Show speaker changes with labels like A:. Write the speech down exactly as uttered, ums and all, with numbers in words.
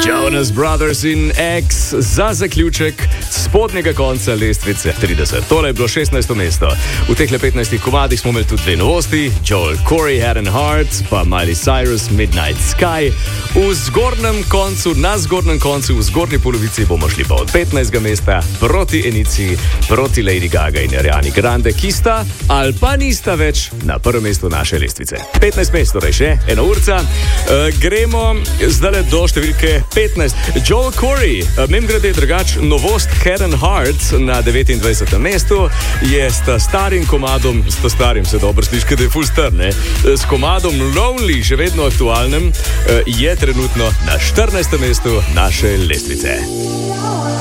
A: Jonas Brothers in X za zaključek spodnjega konca lestvice trideset. Tole je bilo šestnajsto mesto. V teh le petnajstih komadih smo imeli tudi dve novosti, Joel Corey, Head and Heart, pa Miley Cyrus, Midnight Sky. V zgornjem koncu, na zgornjem koncu, v zgornji polovici bomo šli pa od petnajstega mesta proti Enici, proti Lady Gaga in Ariani Grande, ki sta ali pa nista več na prvem mestu naše lestvice. petnajst mest, torej še ena urca. E, gremo zdaj do številke petnajst. Joel Corey, mem grede drugač, novost Head and Heart na devetindvajsetem mestu je s starim komadom, s starim se dobro sliši, da je full star, ne? S komadom Lonely, še vedno aktualnem, je trenutno na štirinajstem mestu naše lestvice.